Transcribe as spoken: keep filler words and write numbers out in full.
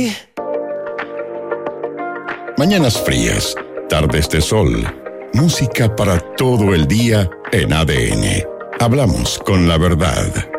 Mañanas frías, tardes de sol, música para todo el día en A D N. Hablamos con la verdad.